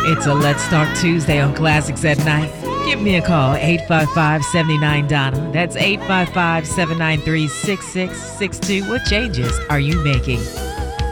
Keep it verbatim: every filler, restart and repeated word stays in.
It's a Let's Talk Tuesday on Classics at Night. Give me a call, eight five five, seven nine, Donna. That's eight five five, seven nine three, six six six two. What changes are you making?